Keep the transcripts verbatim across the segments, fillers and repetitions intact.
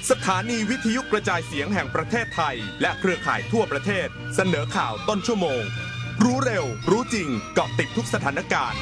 สถานีวิทยุกระจายเสียงแห่งประเทศไทยและเครือข่ายทั่วประเทศเสนอข่าวต้นชั่วโมงรู้เร็วรู้จริงเกาะติดทุกสถานการณ์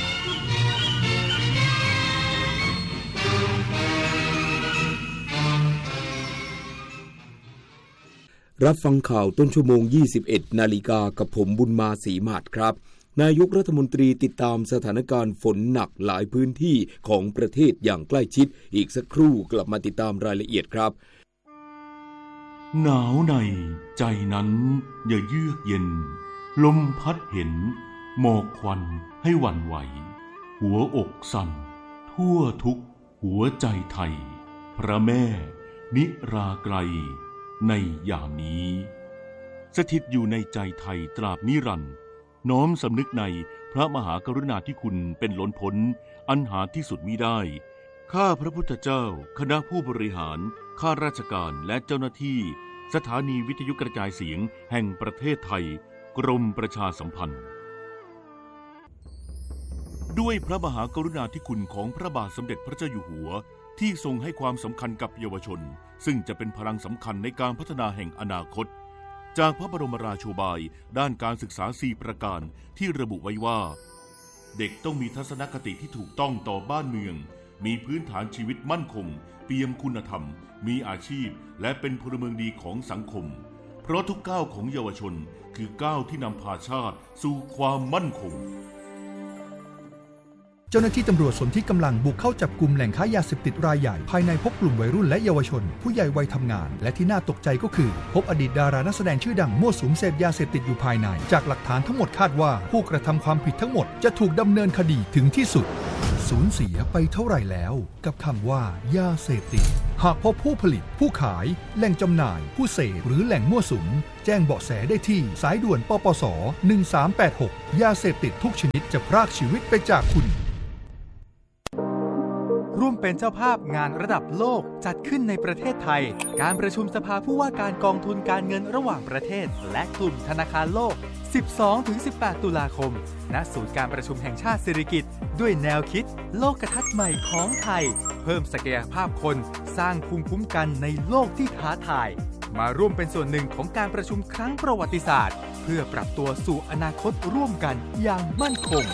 รับฟังข่าวต้นชั่วโมง ยี่สิบเอ็ด นาฬิกากับผมบุญมาศรีมาศครับนายกรัฐมนตรีติดตามสถานการณ์ฝนหนักหลายพื้นที่ของประเทศอย่างใกล้ชิดอีกสักครู่กลับมาติดตามรายละเอียดครับหนาวในใจนั้นอย่าเยือกเย็นลมพัดเห็นหมอกควันให้หวั่นไหวหัวอกสั่นทั่วทุกหัวใจไทยพระแม่นิราไกรในยามนี้สถิตอยู่ในใจไทยตราบนิรันดร์น้อมสำนึกในพระมหากรุณาธิคุณเป็นล้นพ้นอันหาที่สุดมิได้ข้าพระพุทธเจ้าคณะผู้บริหารข้าราชการและเจ้าหน้าที่สถานีวิทยุกระจายเสียงแห่งประเทศไทยกรมประชาสัมพันธ์ด้วยพระมหากรุณาธิคุณของพระบาทสมเด็จพระเจ้าอยู่หัวที่ทรงให้ความสำคัญกับเยาวชนซึ่งจะเป็นพลังสำคัญในการพัฒนาแห่งอนาคตจากพระบรมราโชบายด้านการศึกษาสี่ประการที่ระบุไว้ว่าเด็กต้องมีทัศนคติที่ถูกต้องต่อบ้านเมืองมีพื้นฐานชีวิตมั่นคงเปี่ยมคุณธรรมมีอาชีพและเป็นพลเมืองดีของสังคมเพราะทุกก้าวของเยาวชนคือก้าวที่นำพาชาติสู่ความมั่นคงเจ้าหน้าที่ตำรวจสนที่กำลังบุกเข้าจับกุมแหล่งค้ายาเสพติดรายใหญ่ภายในพบกลุ่มวัยรุ่นและเยาวชนผู้ใหญ่วัยทำงานและที่น่าตกใจก็คือพบอดีตดารานักแสดงชื่อดังมั่วสุมเสพยาเสพติดอยู่ภายในจากหลักฐานทั้งหมดคาดว่าผู้กระทำความผิดทั้งหมดจะถูกดำเนินคดีถึงที่สุดสูญเสียไปเท่าไหร่แล้วกับคำว่ายาเสพติดหากพบผู้ผลิตผู้ขายแหล่งจำหน่ายผู้เสพหรือแหล่งมั่วสุมแจ้งเบาะแสได้ที่สายด่วนปปสหนึ่งสามแปดหกยาเสพติดทุกชนิดจะพรากชีวิตไปจากคุณร่วมเป็นเจ้าภาพงานระดับโลกจัดขึ้นในประเทศไทยการประชุมสภาผู้ว่าการกองทุนการเงินระหว่างประเทศและกลุ่มธนาคารโลก สิบสองถึงสิบแปด ตุลาคมณศูนย์การประชุมแห่งชาติสิริกิติ์ด้วยแนวคิดโลกทัศน์ใหม่ของไทยเพิ่มศักยภาพคนสร้างภูมิคุ้มกันในโลกที่ท้าทายมาร่วมเป็นส่วนหนึ่งของการประชุมครั้งประวัติศาสตร์เพื่อปรับตัวสู่อนาคตร่วมกันอย่างมั่นคง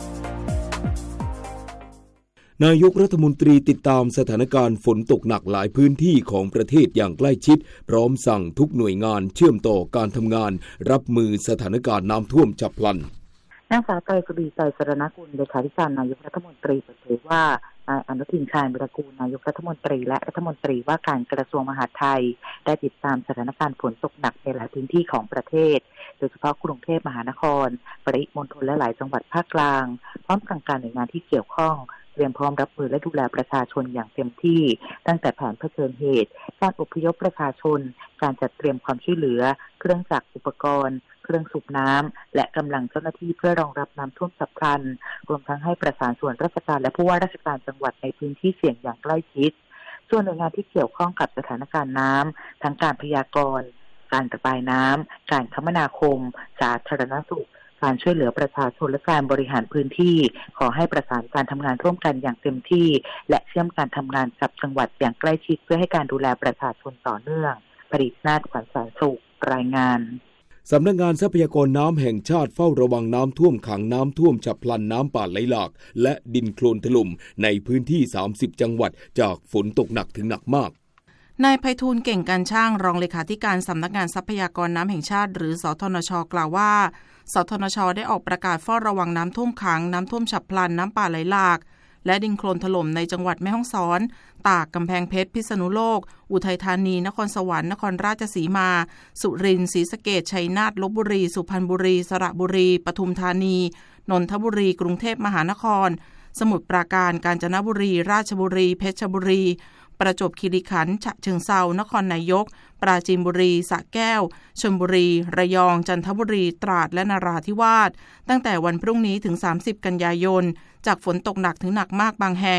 นายกรัฐมนตรีติดตามสถานการณ์ฝนตกหนักหลายพื้นที่ของประเทศอย่างใกล้ชิดพร้อมสั่งทุกหน่วยงานเชื่อมต่อการทำงานรับมือสถานการณ์น้ำท่วมฉับพลันนางสาวไตรสุรี ไตรสรณกุลเลขาธิการนายกรัฐมนตรีเปิดเผยว่านายอนุทิน ชาญวิรากูลนายกรัฐมนตรีและรัฐมนตรีว่าการกระทรวงมหาดไทยได้ติดตามสถานการณ์ฝนตกหนักในหลายพื้นที่ของประเทศโดยเฉพาะกรุงเทพมหานครปริมณฑลและหลายจังหวัดภาคกลางพร้อมสั่งการหน่วยงานที่เกี่ยวข้องเตรียมพร้อมรับมือและดูแลประชาชนอย่างเต็มที่ตั้งแต่แผนเผชิญเหตุการอพยพประชาชนการจัดเตรียมความช่วยเหลือเครื่องจักรอุปกรณ์เครื่องสูบน้ำและกำลังเจ้าหน้าที่เพื่อรองรับน้ำท่วมฉับพลันรวมทั้งให้ประสานส่วนราชการและผู้ว่าราชการจังหวัดในพื้นที่เสี่ยงอย่างใกล้ชิดส่วนหน่วยงานที่เกี่ยวข้องกับสถานการณ์น้ำทั้งการพยากรณ์การระบายน้ำการคมนาคมสาธารณสุขการช่วยเหลือประชาชนและการบริหารพื้นที่ขอให้ประสานการทำงานร่วมกันอย่างเต็มที่และเชื่อมการทำงานกับจังหวัดอย่างใกล้ชิดเพื่อให้การดูแลประชาชนต่อเนื่องผลิตนาฏขวัญแสนสุขรายงานสำนักงานทรัพยากรน้ำแห่งชาติเฝ้าระวังน้ำท่วมขังน้ำท่วมฉับพลันน้ำป่าไหลหลากและดินโคลนถล่มในพื้นที่สามสิบจังหวัดจากฝนตกหนักถึงหนักมากนายไพฑูรย์เก่งการช่างรองเลขาธิการสำนักงานทรัพยากรน้ำแห่งชาติหรือสทนช.กล่าวว่าสทนช.ได้ออกประกาศเฝ้าระวังน้ำท่วมขังน้ำท่วมฉับพลันน้ำป่าไหลหลากและดินโคลนถล่มในจังหวัดแม่ฮ่องสอนตากกำแพงเพชรพิษณุโลกอุทัยธานีนครสวรรค์นครราชสีมาสุรินทร์ศรีสะเกษชัยนาทลพบุรีสุพรรณบุรีสระบุรีปทุมธานีนนทบุรีกรุงเทพมหานครสมุทรปราการกาญจนบุรีราชบุรีเพชรบุรีประจวบคีรีขันธ์ฉะเชิงเทรานครนายกปราจีนบุรีสระแก้วชลบุรีระยองจันทบุรีตราดและนราธิวาสตั้งแต่วันพรุ่งนี้ถึงสามสิบกันยายนจากฝนตกหนักถึงหนักมากบางแห่ง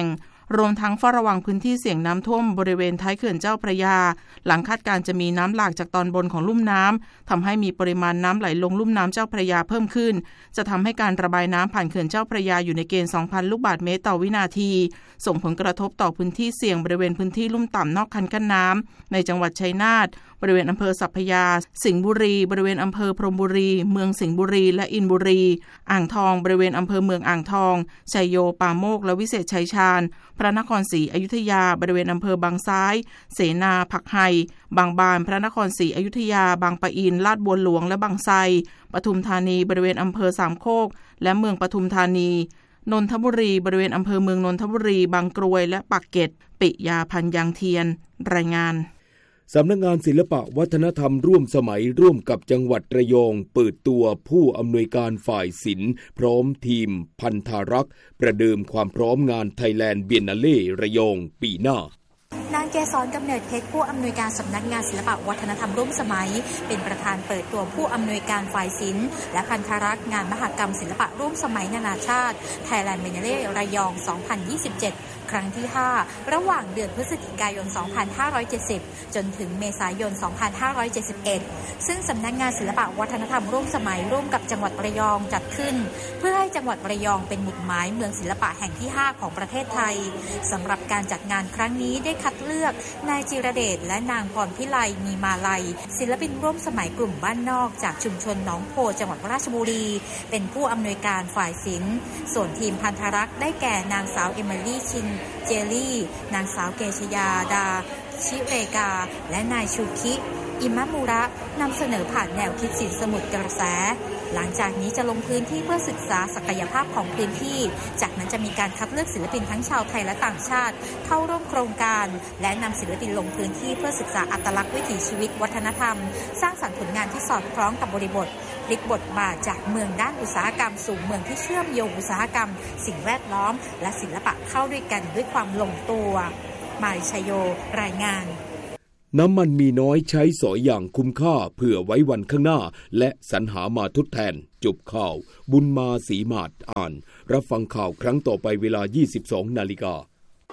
รวมทั้งเฝ้าระวังพื้นที่เสี่ยงน้ำท่วมบริเวณท้ายเขื่อนเจ้าพระยาหลังคาดการจะมีน้ำหลากจากตอนบนของลุ่มน้ำทำให้มีปริมาณน้ำไหลลงลุ่มน้ำเจ้าพระยาเพิ่มขึ้นจะทำให้การระบายน้ำผ่านเขื่อนเจ้าพระยาอยู่ในเกณฑ์ สองพัน ลูกบาศก์เมตรต่อวินาทีส่งผลกระทบต่อพื้นที่เสี่ยงบริเวณพื้นที่ลุ่มต่ำนอกคันกั้นน้ำในจังหวัดชัยนาทบริเวณอำเภอสัพพยาสิงห์บุรีบริเวณอำเภอพรหมบุรีเมืองสิงห์บุรีและอินบุรีอ่างทองบริเวณอำเภอเมืองอ่างทองชัยโยป่าโมกและวิเศษชัยชาญพระนครศรีอยุธยาบริเวณอำเภอบางซ้ายเสนาผักไห่บางบานพระนครศรีอยุธยาบางปะอินลาดบัวหลวงและบางไทรปทุมธานีบริเวณอำเภอสามโคกและเมืองปทุมธานีนนทบุรีบริเวณอำเภอเมืองนนทบุรีบางกรวยและปากเกร็ดปิยาพันธ์ยางเทียนรายงานสำนักงานศิลปะวัฒนธรรมร่วมสมัยร่วมกับจังหวัดระยองเปิดตัวผู้อำนวยการฝ่ายศิลป์พร้อมทีมพันธารักษ์ประเดิมความพร้อมงานไทยแลนด์เบียนนาเล่ระยองปีหน้านางเกษรกำเนิดเพชรผู้อำนวยการสำนักงานศิลปวัฒนธรรมร่วมสมัยเป็นประธานเปิดตัวผู้อำนวยการฝ่ายศิลป์และพันธารักษ์งานมหกรรมศิลปะร่วมสมัยนานาชาติไทยแลนด์เบียนนาเล่ระยอง สองพันยี่สิบเจ็ด ครั้งที่ ห้า ระหว่างเดือนพฤศจิกายน สองพันห้าร้อยเจ็ดสิบ จนถึงเมษายน สองพันห้าร้อยเจ็ดสิบเอ็ด ซึ่งสำนักงานศิลปะวัฒนธรรมร่วมสมัยร่วมกับจังหวัดระยองจัดขึ้นเพื่อให้จังหวัดระยองเป็นหมุดหมายเมืองศิลปะแห่งที่ ห้า ของประเทศไทยสำหรับการจัดงานครั้งนี้ได้คัดเลือกนายจิรเดชและนางพรพิไลมีมาลัยศิลปินร่วมสมัยกลุ่มบ้านนอกจากชุมชนหนองโพจังหวัดราชบุรีเป็นผู้อำนวยการฝ่ายศิลป์ส่วนทีมพันธารักษ์ได้แก่นางสาวเอมิลี่ชินเจลี่นางสาวเกชยาดาชิเรกาและนายชูคิอิมะมูระนำเสนอผ่านแนวคิดสินสมุทรกระแสหลังจากนี้จะลงพื้นที่เพื่อศึกษาศักยภาพของพื้นที่จากนั้นจะมีการคัดเลือกศิลปินทั้งชาวไทยและต่างชาติเข้าร่วมโครงการและนำศิลปินลงพื้นที่เพื่อศึกษาอัตลักษณ์วิถีชีวิตวัฒนธรรมสร้างสรรค์ผลงานที่สอดคล้องกับบริบทพลิกบทบาทจากเมืองด้านอุตสาหกรรมสู่เมืองที่เชื่อมโยงอุตสาหกรรมสิ่งแวดล้อมและศิลปะเข้าด้วยกันด้วยความลงตัวมาริชโยรายงานน้ำมันมีน้อยใช้สอยอย่างคุ้มค่าเพื่อไว้วันข้างหน้าและสรรหามาทดแทนจบข่าวบุญมาศรีมาศอ่านรับฟังข่าวครั้งต่อไปเวลา ยี่สิบสองนาฬิกา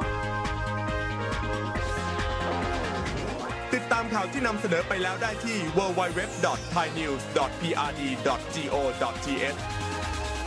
ติดตามข่าวที่นำเสนอไปแล้วได้ที่ ดับเบิลยู ดับเบิลยู ดับเบิลยู ดอท ไทยนิวส์ ดอท พี อาร์ ดี ดอท จี โอ ดอท ที เอช